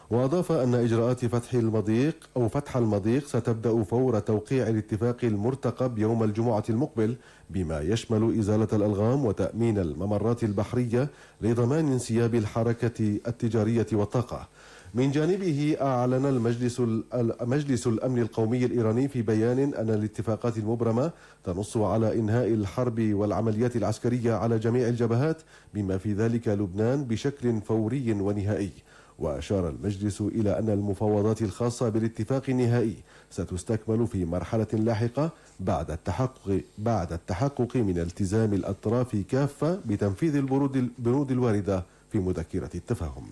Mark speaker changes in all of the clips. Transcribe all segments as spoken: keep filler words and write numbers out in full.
Speaker 1: وأضاف أن إجراءات فتح المضيق أو فتح المضيق ستبدأ فور توقيع الاتفاق المرتقب يوم الجمعة المقبل، بما يشمل إزالة الألغام وتأمين الممرات البحرية لضمان انسياب الحركة التجارية والطاقة. من جانبه أعلن المجلس مجلس الأمن القومي الإيراني في بيان أن الاتفاقات المبرمة تنص على إنهاء الحرب والعمليات العسكرية على جميع الجبهات بما في ذلك لبنان بشكل فوري ونهائي. وأشار المجلس إلى أن المفاوضات الخاصة بالاتفاق النهائي ستستكمل في مرحلة لاحقة بعد التحقق بعد التحقق من التزام الأطراف كافة بتنفيذ البنود الواردة في مذكرة التفاهم.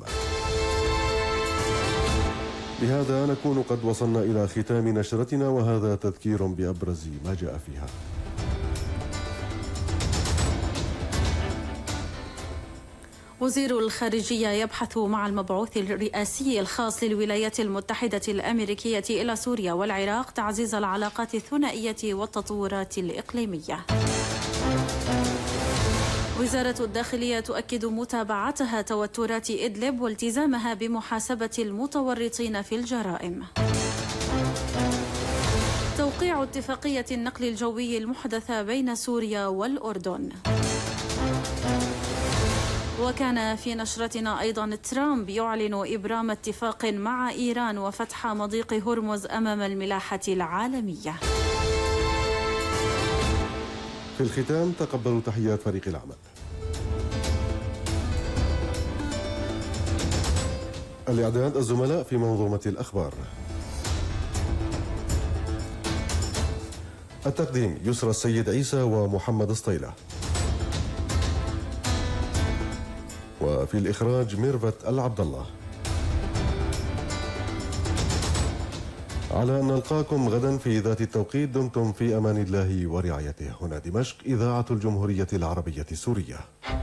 Speaker 1: بهذا نكون قد وصلنا إلى ختام نشرتنا، وهذا تذكير بأبرز ما جاء فيها.
Speaker 2: وزير الخارجية يبحث مع المبعوث الرئاسي الخاص للولايات المتحدة الأمريكية إلى سوريا والعراق تعزيز العلاقات الثنائية والتطورات الإقليمية. وزارة الداخلية تؤكد متابعتها توترات إدلب والتزامها بمحاسبة المتورطين في الجرائم. توقيع اتفاقية النقل الجوي المحدثة بين سوريا والأردن. وكان في نشرتنا أيضا ترامب يعلن إبرام اتفاق مع إيران وفتح مضيق هرمز أمام الملاحة العالمية.
Speaker 1: في الختام تقبلوا تحيات فريق العمل. الإعداد الزملاء في منظومة الأخبار. التقديم يسرى السيد عيسى ومحمد الصيلة. وفي الإخراج ميرفت العبد الله. على أن نلقاكم غدا في ذات التوقيت. دمتم في أمان الله ورعايته. هنا دمشق، إذاعة الجمهورية العربية السورية.